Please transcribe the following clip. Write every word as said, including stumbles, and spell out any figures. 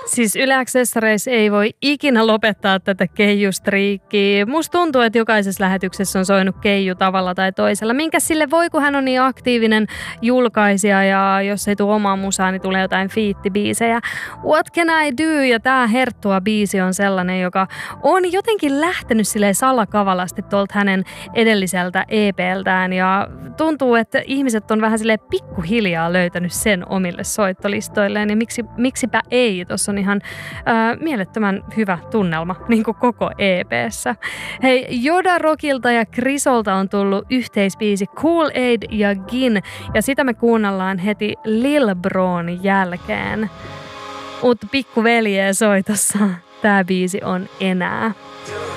Siis Yle X-Cessareissa ei voi ikinä lopettaa tätä keijustriikkiä. Musta tuntuu, että jokaisessa lähetyksessä on soinut keiju tavalla tai toisella. Minkä sille voi, kun hän on niin aktiivinen julkaisija ja jos ei tule omaa musaa, niin tulee jotain fiittibiisejä. What Can I Do? Ja tää Herttua-biisi on sellainen, joka on jotenkin lähtenyt silleen salakavalasti tuolta hänen edelliseltä E P:ltään ja tuntuu, että ihmiset on vähän silleen pikkuhiljaa löytänyt sen omille soittolistoilleen ja miksi, miksipä ei. Tuossa on ihan äh, mielettömän hyvä tunnelma, niin kuin koko E P:ssä. Hei, Joda Rockilta ja Krisolta on tullut yhteisbiisi Kool Aid ja Gin, ja sitä me kuunnellaan heti Lil Bron jälkeen. Mutta pikkuveljeä soitossa. Tää biisi on Enää.